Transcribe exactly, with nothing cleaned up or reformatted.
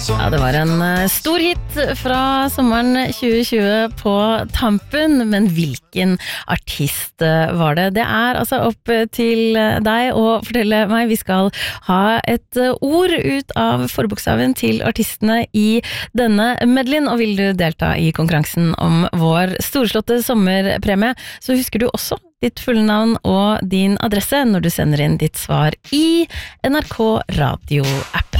Ja, det var en uh, stor hit fra sommeren tjue tjue på tampen, men hvilken artist uh, var det? Det er altså opp til uh, deg å fortelle meg. Vi skal ha et uh, ord ut av forbokstaven til artistene i denne medleyen, og vil du delta i konkurransen om vår storslåtte sommerpremie, så husker du også ditt fulle navn og din adresse når du sender inn ditt svar i N R K Radio-app.